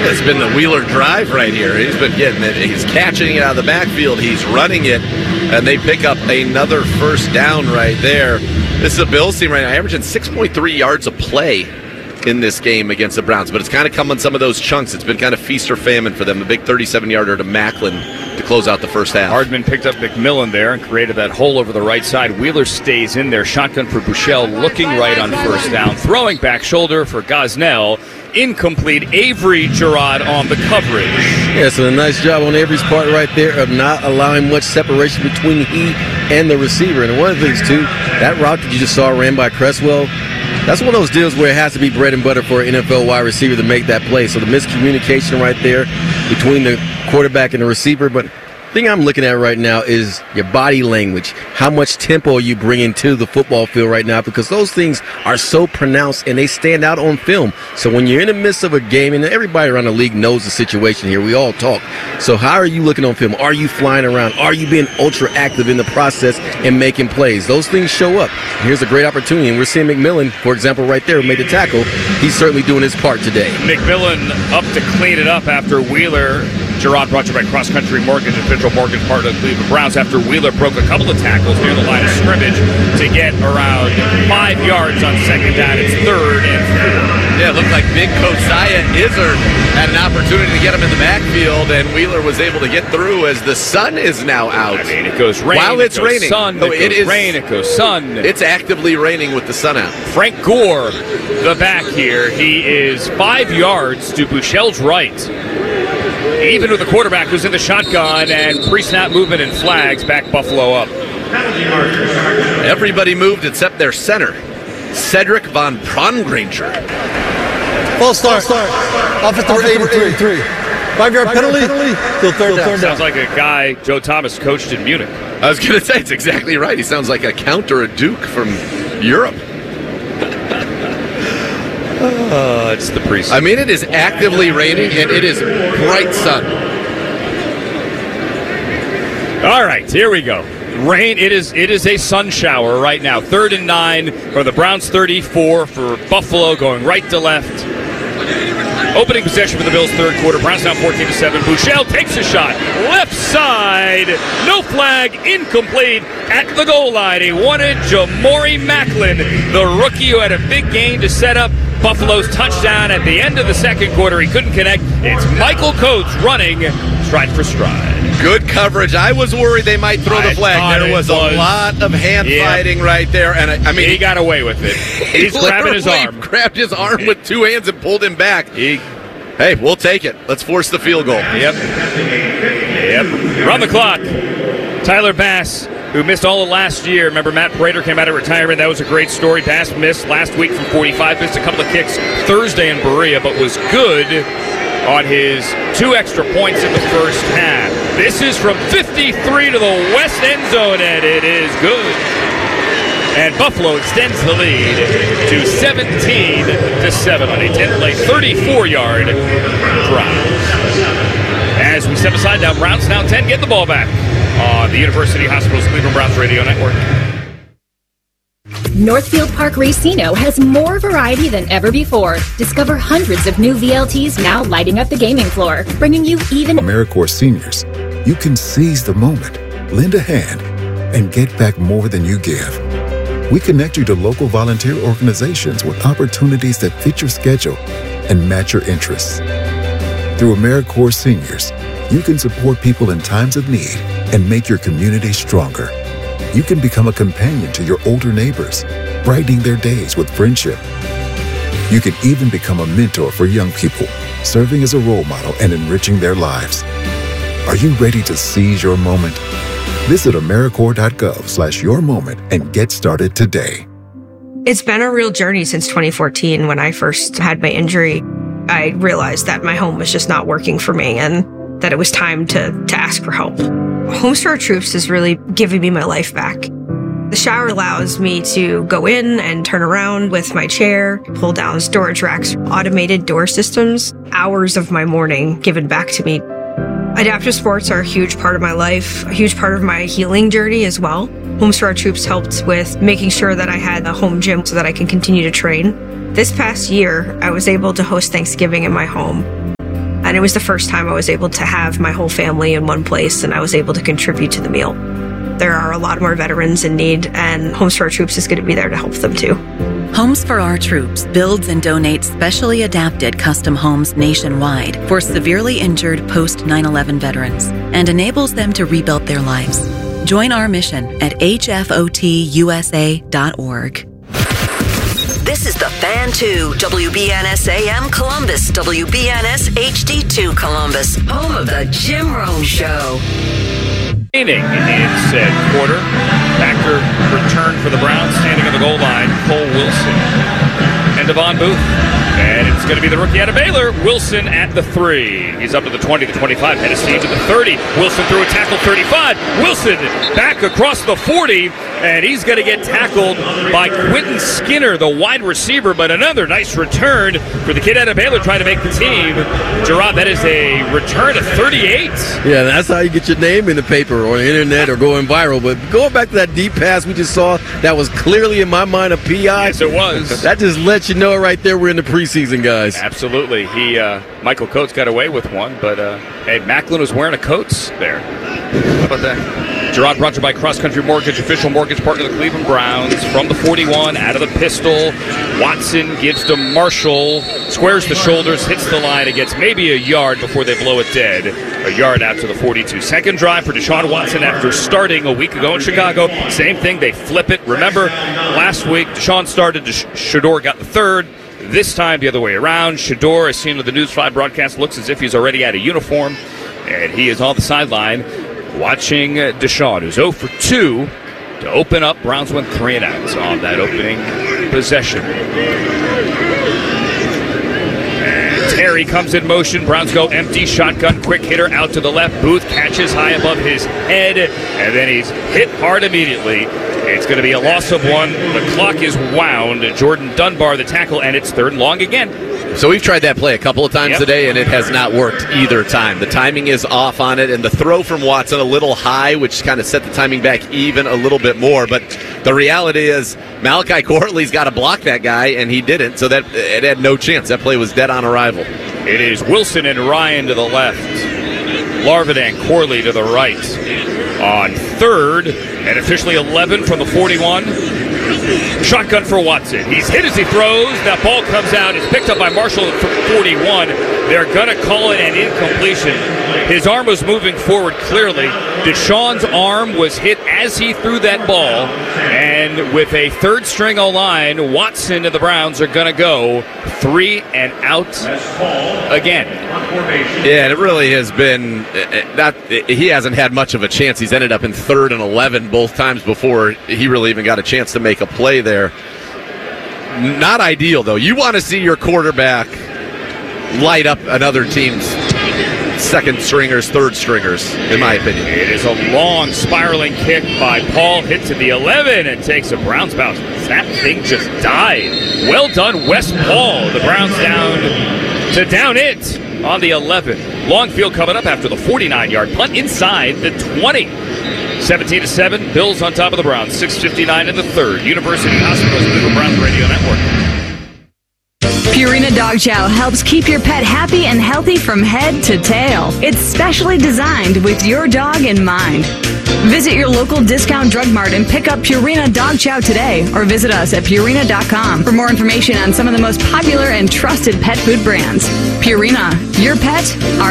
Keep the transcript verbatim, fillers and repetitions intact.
It's been the Wheeler drive right here. He's been getting it. He's catching it out of the backfield. He's running it, and they pick up another first down right there. This is a Bills team right now averaging six point three yards a play in this game against the Browns, but it's kind of come on some of those chunks. It's been kind of feast or famine for them. A big thirty-seven-yarder to Macklin to close out the first half. Hardman picked up McMillan there and created that hole over the right side. Wheeler stays in there. Shotgun for Buechele, looking right on first down. Throwing back shoulder for Gosnell. Incomplete. Avery Girard on the coverage. Yeah, so a nice job on Avery's part right there of not allowing much separation between he and the receiver. And one of the things, too, that route that you just saw ran by Cresswell, that's one of those deals where it has to be bread and butter for an N F L wide receiver to make that play. So the miscommunication right there between the quarterback and the receiver. But the thing I'm looking at right now is your body language. How much tempo are you bringing to the football field right now? Because those things are so pronounced and they stand out on film. So when you're in the midst of a game, and everybody around the league knows the situation here, we all talk. So how are you looking on film? Are you flying around? Are you being ultra active in the process and making plays? Those things show up. Here's a great opportunity, and we're seeing McMillan, for example, right there, who made the tackle. He's certainly doing his part today. McMillan up to clean it up after Wheeler. Gerard brought you by Cross Country Mortgage, official mortgage partner of the Cleveland Browns, after Wheeler broke a couple of tackles near the line of scrimmage to get around five yards on second down. It's third and four. Yeah, it looked like big Josiah Izzard had an opportunity to get him in the backfield, and Wheeler was able to get through as the sun is now out. I mean, it goes rain, While it's it goes raining. sun, oh, it, it goes is rain, it goes sun. It's actively raining with the sun out. Frank Gore, the back here, he is five yards to Buechele's right. Even with the quarterback who's in the shotgun, and pre-snap movement and flags back Buffalo up. Everybody moved except their center, Cedric Von Prongranger. False start. start. Offensive eighty-three. Five-yard penalty. Still third down. Sounds like a guy Joe Thomas coached in Munich. I was going to say, it's exactly right. He sounds like a count or a duke from Europe. Uh, it's the preseason. I mean, it is actively raining, and it is bright sun. All right, here we go. Rain. It is. It is a sun shower right now. Third and nine for the Browns. thirty-four for Buffalo, going right to left. Opening possession for the Bills, third quarter. Browns down fourteen to seven. Buechele takes a shot. Left side. No flag. Incomplete at the goal line. He wanted Jamori Macklin, the rookie who had a big game to set up Buffalo's touchdown at the end of the second quarter. He couldn't connect. It's Michael Coates running stride for stride. Good coverage. I was worried they might throw the flag. There was, was a lot of hand yeah. fighting right there, and I, I mean he got away with it. He's he grabbing his arm. Grabbed his arm with two hands and pulled him back. He, hey, we'll take it. Let's force the field goal. Yep. Yep. Run the clock. Tyler Bass, who missed all of last year. Remember, Matt Prater came out of retirement. That was a great story. Bass missed last week from forty-five. Missed a couple of kicks Thursday in Berea, but was good on his two extra points in the first half. This is from fifty-three to the west end zone, and it is good. And Buffalo extends the lead to seventeen to seven on a ten-play, thirty-four-yard drive. As we step aside now, Browns now ten. Get the ball back on the University Hospitals Cleveland Browns Radio Network. Northfield Park Racino has more variety than ever before. Discover hundreds of new V L Ts now lighting up the gaming floor, bringing you even AmeriCorps seniors. You can seize the moment, lend a hand, and get back more than you give. We connect you to local volunteer organizations with opportunities that fit your schedule and match your interests. Through AmeriCorps seniors, you can support people in times of need and make your community stronger. You can become a companion to your older neighbors, brightening their days with friendship. You can even become a mentor for young people, serving as a role model and enriching their lives. Are you ready to seize your moment? Visit AmeriCorps.gov slash your moment and get started today. It's been a real journey since twenty fourteen. When I first had my injury, I realized that my home was just not working for me and that it was time to, to ask for help. Homes for Our Troops is really giving me my life back. The shower allows me to go in and turn around with my chair, pull down storage racks, automated door systems, hours of my morning given back to me. Adaptive sports are a huge part of my life, a huge part of my healing journey as well. Homes for Our Troops helped with making sure that I had a home gym so that I can continue to train. This past year, I was able to host Thanksgiving in my home. And it was the first time I was able to have my whole family in one place and I was able to contribute to the meal. There are a lot more veterans in need, and Homes for Our Troops is going to be there to help them too. Homes for Our Troops builds and donates specially adapted custom homes nationwide for severely injured post nine eleven veterans and enables them to rebuild their lives. Join our mission at H F O T U S A dot org. This is the Fan two, W B N S A M Columbus, W B N S H D two Columbus, home of the Jim Rome Show. Inning in said quarter. Backer return for the Browns, standing on the goal line, Cole Wilson and Devon Booth. And it's going to be the rookie out of Baylor, Wilson at the three. He's up to the twenty, the twenty-five, head of steam to the thirty. Wilson threw a tackle, thirty-five. Wilson back across the forty, and he's going to get tackled by Quentin Skinner, the wide receiver, but another nice return for the kid out of Baylor trying to make the team. Gerard, that is a return of thirty-eight. Yeah, that's how you get your name in the paper or the internet or going viral. But going back to that deep pass we just saw, that was clearly in my mind a P I. Yes, it was. That just lets you know right there we're in the preseason, guys. Absolutely. He, uh, Michael Coates got away with one, but uh, hey, Macklin was wearing a Coates there. How about that? Gerard brought to you by Cross Country Mortgage, official mortgage partner of the Cleveland Browns. From the forty-one, out of the pistol, Watson gives to Marshall, squares the shoulders, hits the line, and gets maybe a yard before they blow it dead. A yard out to the forty-two. Second drive for Deshaun Watson after starting a week ago in Chicago. Same thing, they flip it. Remember, last week, Deshaun started, Shador got the third. This time, the other way around. Shador, as seen with the News five broadcast, looks as if he's already out of uniform, and he is on the sideline watching Deshaun, who's oh for two to open up. Browns went three and out on that opening possession. And Terry comes in motion. Browns go empty, shotgun, quick hitter out to the left. Booth catches high above his head, and then he's hit hard immediately. It's going to be a loss of one. The clock is wound. Jordan Dunbar, the tackle, and it's third and long again. So we've tried that play a couple of times Yep. today, and it has not worked either time. The timing is off on it, and the throw from Watson a little high, which kind of set the timing back even a little bit more. But the reality is Malachi Corley's got to block that guy, and he didn't, so that it had no chance. That play was dead on arrival. It is Wilson and Ryan to the left. Larvin and Corley to the right. On third, and officially eleven from the forty-one. Shotgun for Watson. He's hit as he throws. That ball comes out. It's picked up by Marshall from forty-one. They're going to call it an incompletion. His arm was moving forward clearly. Deshaun's arm was hit as he threw that ball. And with a third string O-line, Watson and the Browns are going to go three and out again. Yeah, and it really has been not. He hasn't had much of a chance. He's ended up in third and eleven both times before he really even got a chance to make a play there. Not ideal, though. You want to see your quarterback light up another team's second stringers, third stringers, in my opinion. It is a long spiraling kick by Paul, hits at the eleven and takes a Browns bounce. That thing just died. Well done, Wes Paul. The Browns down to down it on the eleven. Long field coming up after the forty-nine-yard punt inside the twenty. seventeen to seven, Bills on top of the Browns. six fifty-nine in the third. University Hospital's Cleveland Browns Radio Network. Purina Dog Chow helps keep your pet happy and healthy from head to tail. It's specially designed with your dog in mind. Visit your local discount drug mart and pick up Purina Dog Chow today, or visit us at Purina dot com for more information on some of the most popular and trusted pet food brands. Purina, your pet, our